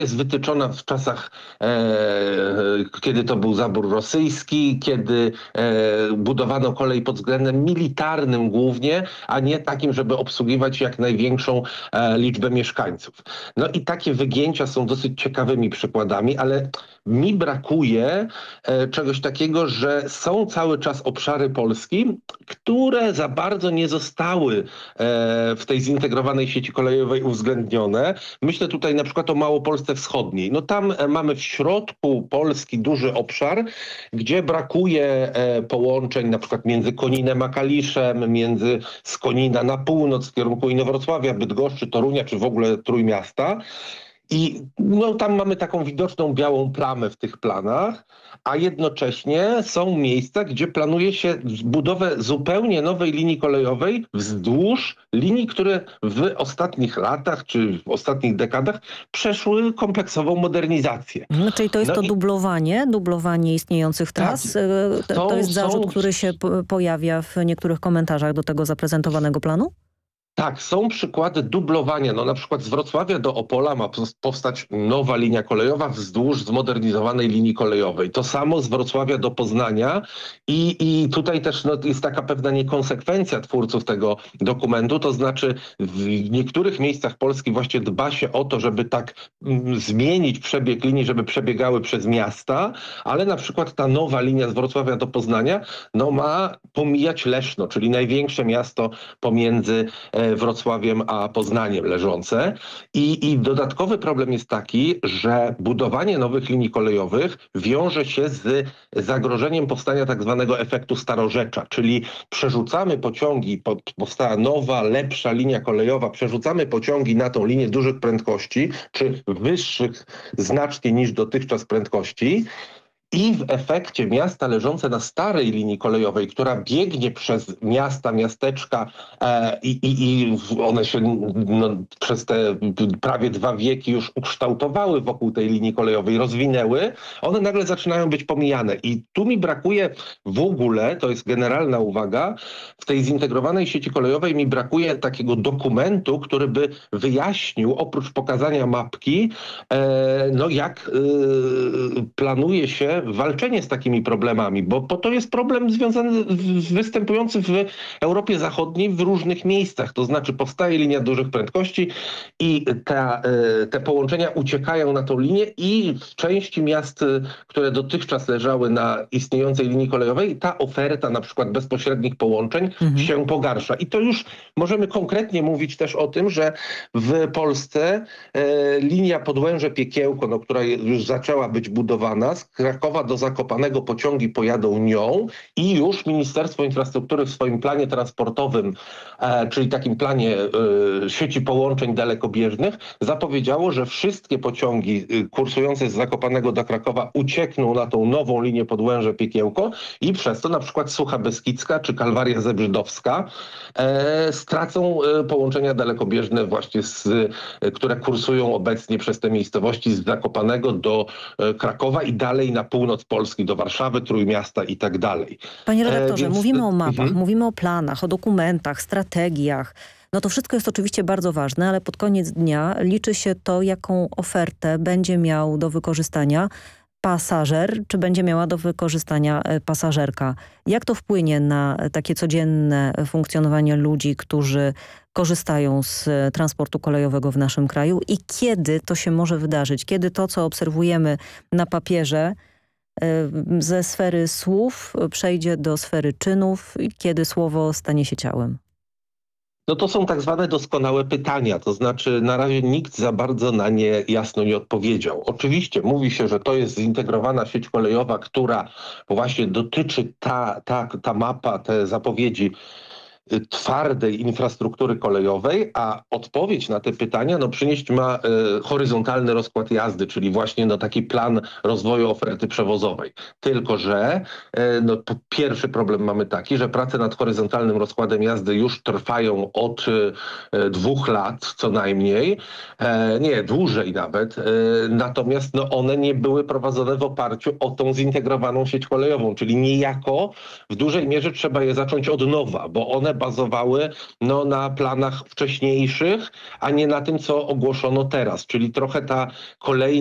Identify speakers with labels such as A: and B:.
A: jest wytyczona w czasach, kiedy to był zabór rosyjski, kiedy budowano kolej pod względem militarnym głównie, a nie takim, żeby obsługiwać jak największą liczbę mieszkańców. No i takie wygięcia są dosyć ciekawymi przykładami, ale mi brakuje czegoś takiego, że są cały czas obszary Polski, które za bardzo nie zostały w tej zintegrowanej sieci kolejowej uwzględnione. Myślę tutaj na przykład o Małopolsce Wschodniej. No tam mamy w środku Polski duży obszar, gdzie brakuje połączeń na przykład między Koninem a Kaliszem, z Konina na północ w kierunku Inowrocławia, Bydgoszczy, Torunia czy w ogóle Trójmiasta. I no, tam mamy taką widoczną białą plamę w tych planach, a jednocześnie są miejsca, gdzie planuje się budowę zupełnie nowej linii kolejowej wzdłuż linii, które w ostatnich latach czy w ostatnich dekadach przeszły kompleksową modernizację.
B: No, czyli to jest to dublowanie istniejących tras? Tak, to jest zarzut, który się pojawia w niektórych komentarzach do tego zaprezentowanego planu?
A: Tak, są przykłady dublowania. No, na przykład z Wrocławia do Opola ma powstać nowa linia kolejowa wzdłuż zmodernizowanej linii kolejowej. To samo z Wrocławia do Poznania i tutaj też jest taka pewna niekonsekwencja twórców tego dokumentu. To znaczy w niektórych miejscach Polski właśnie dba się o to, żeby tak zmienić przebieg linii, żeby przebiegały przez miasta, ale na przykład ta nowa linia z Wrocławia do Poznania ma pomijać Leszno, czyli największe miasto pomiędzy Wrocławiem a Poznaniem leżące. I dodatkowy problem jest taki, że budowanie nowych linii kolejowych wiąże się z zagrożeniem powstania tak zwanego efektu starorzecza, czyli przerzucamy pociągi, powstała nowa, lepsza linia kolejowa, przerzucamy pociągi na tą linię dużych prędkości, czy wyższych znacznie niż dotychczas prędkości. I w efekcie miasta leżące na starej linii kolejowej, która biegnie przez miasta, miasteczka i one się przez te prawie 2 wieki już ukształtowały wokół tej linii kolejowej, rozwinęły, one nagle zaczynają być pomijane. I tu mi brakuje w ogóle, to jest generalna uwaga, w tej zintegrowanej sieci kolejowej mi brakuje takiego dokumentu, który by wyjaśnił, oprócz pokazania mapki, jak planuje się walczenie z takimi problemami, bo to jest problem związany, występujący w Europie Zachodniej w różnych miejscach. To znaczy powstaje linia dużych prędkości i te połączenia uciekają na tą linię i w części miast, które dotychczas leżały na istniejącej linii kolejowej, ta oferta na przykład bezpośrednich połączeń się pogarsza. I to już możemy konkretnie mówić też o tym, że w Polsce linia Podłęże-Piekiełko, która już zaczęła być budowana, z Krakowa do Zakopanego pociągi pojadą nią i już Ministerstwo Infrastruktury w swoim planie transportowym, czyli takim planie sieci połączeń dalekobieżnych, zapowiedziało, że wszystkie pociągi kursujące z Zakopanego do Krakowa uciekną na tą nową linię Podłęże-Piekiełko i przez to na przykład Sucha Beskidzka czy Kalwaria Zebrzydowska stracą połączenia dalekobieżne właśnie, które kursują obecnie przez te miejscowości z Zakopanego do Krakowa i dalej na północ Polski, do Warszawy, Trójmiasta i tak dalej.
B: Panie redaktorze, mówimy o mapach, mówimy o planach, o dokumentach, strategiach. No to wszystko jest oczywiście bardzo ważne, ale pod koniec dnia liczy się to, jaką ofertę będzie miał do wykorzystania pasażer, czy będzie miała do wykorzystania pasażerka. Jak to wpłynie na takie codzienne funkcjonowanie ludzi, którzy korzystają z transportu kolejowego w naszym kraju i kiedy to się może wydarzyć? Kiedy to, co obserwujemy na papierze, ze sfery słów przejdzie do sfery czynów i kiedy słowo stanie się ciałem?
A: No to są tak zwane doskonałe pytania, to znaczy na razie nikt za bardzo na nie jasno nie odpowiedział. Oczywiście mówi się, że to jest zintegrowana sieć kolejowa, która właśnie dotyczy ta mapa, te zapowiedzi twardej infrastruktury kolejowej, a odpowiedź na te pytania przynieść ma horyzontalny rozkład jazdy, czyli właśnie taki plan rozwoju oferty przewozowej. Tylko że pierwszy problem mamy taki, że prace nad horyzontalnym rozkładem jazdy już trwają od 2 lat co najmniej, nie, dłużej nawet, natomiast one nie były prowadzone w oparciu o tą zintegrowaną sieć kolejową, czyli niejako w dużej mierze trzeba je zacząć od nowa, bo one one bazowały na planach wcześniejszych, a nie na tym, co ogłoszono teraz. Czyli trochę ta kolej